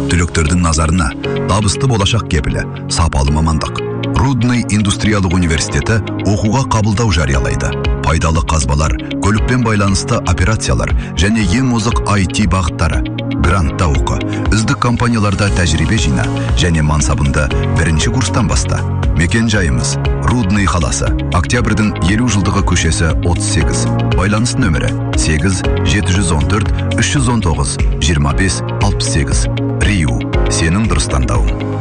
Түлөктөрдүн назарына табысты болашак кепили, сапалы мамандык. Рудный индустриялык университети окууга кабылдоо жарыялайды. Пайдалы казбалар, көлүкпен байланысты операциялар және ең озық IT багыттары. Грантта оку, үздік компанияларда тәжірибе жина және мансабында бірінші курстан баста. Мекен жайымыз Рудный қаласы. Октябрьдың 50 жылдығы көшесі 38. Байланыс нөмірі 8 714 319 25 68. Риу. Сенің дұрыс таңдауың.